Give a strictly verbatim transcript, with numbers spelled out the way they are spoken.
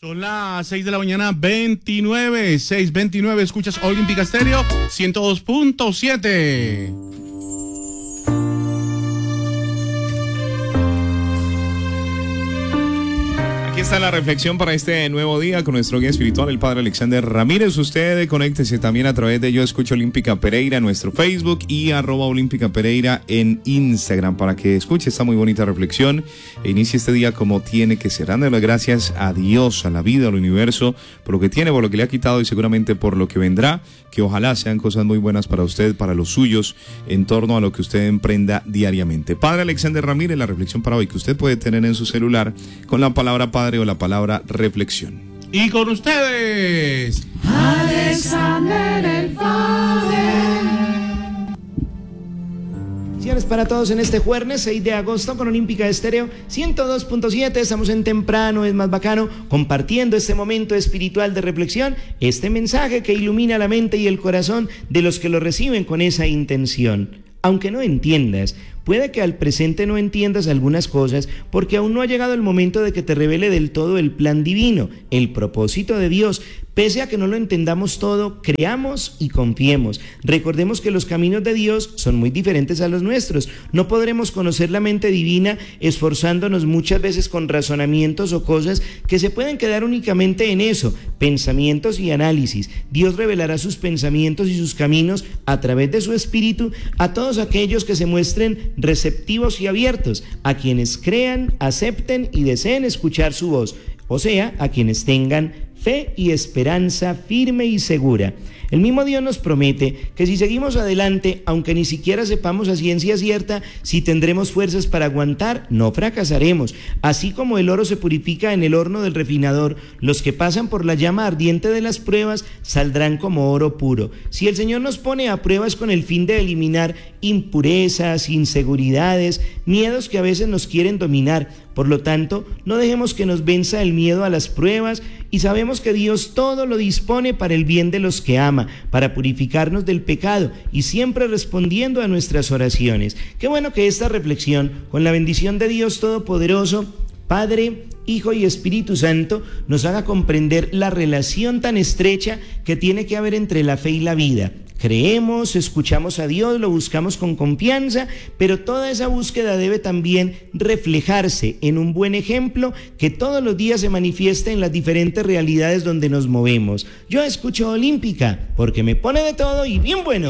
Son las seis de la mañana, veintinueve, seis veintinueve, escuchas Olímpica Estéreo ciento dos punto siete. Aquí está la reflexión para este nuevo día con nuestro guía espiritual, el Padre Alexander Ramírez. Usted conéctese también a través de Yo Escucho Olímpica Pereira en nuestro Facebook y arroba Olímpica Pereira en Instagram para que escuche esta muy bonita reflexión e inicie este día como tiene que ser. Dándole gracias a Dios, a la vida, al universo, por lo que tiene, por lo que le ha quitado y seguramente por lo que vendrá, que ojalá sean cosas muy buenas para usted, para los suyos, en torno a lo que usted emprenda diariamente. Padre Alexander Ramírez, la reflexión para hoy que usted puede tener en su celular con la palabra Padre o la palabra reflexión. Y con ustedes, Alexander el Padre. Bendiciones para todos en este jueves seis de agosto con Olímpica Estéreo ciento dos punto siete. Estamos en temprano, es más bacano, compartiendo este momento espiritual de reflexión, este mensaje que ilumina la mente y el corazón de los que lo reciben con esa intención. Aunque no entiendas, puede que al presente no entiendas algunas cosas porque aún no ha llegado el momento de que te revele del todo el plan divino, el propósito de Dios. Pese a que no lo entendamos todo, creamos y confiemos. Recordemos que los caminos de Dios son muy diferentes a los nuestros. No podremos conocer la mente divina esforzándonos muchas veces con razonamientos o cosas que se pueden quedar únicamente en eso, pensamientos y análisis. Dios revelará sus pensamientos y sus caminos a través de su Espíritu a todos aquellos que se muestren receptivos y abiertos, a quienes crean, acepten y deseen escuchar su voz, o sea, a quienes tengan fe y esperanza firme y segura. El mismo Dios nos promete que si seguimos adelante, aunque ni siquiera sepamos a ciencia cierta si tendremos fuerzas para aguantar, no fracasaremos. Así como el oro se purifica en el horno del refinador, los que pasan por la llama ardiente de las pruebas saldrán como oro puro. Si el Señor nos pone a pruebas con el fin de eliminar impurezas, inseguridades, miedos que a veces nos quieren dominar, por lo tanto, no dejemos que nos venza el miedo a las pruebas y sabemos que Dios todo lo dispone para el bien de los que ama, para purificarnos del pecado y siempre respondiendo a nuestras oraciones. Qué bueno que esta reflexión, con la bendición de Dios Todopoderoso, Padre, Hijo y Espíritu Santo, nos haga comprender la relación tan estrecha que tiene que haber entre la fe y la vida. Creemos, escuchamos a Dios, lo buscamos con confianza, pero toda esa búsqueda debe también reflejarse en un buen ejemplo que todos los días se manifiesta en las diferentes realidades donde nos movemos. Yo escucho Olímpica porque me pone de todo y bien bueno.